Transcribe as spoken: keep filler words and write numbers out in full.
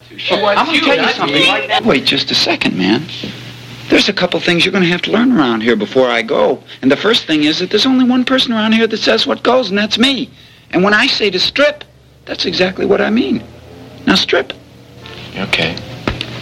She wants I'm going to you, tell you not something. me. Right, wait just a second, man. There's a couple things you're going to have to learn around here before I go. And the first thing is that there's only one person around here that says what goes, and that's me. And when I say to strip, that's exactly what I mean. Now strip. Okay.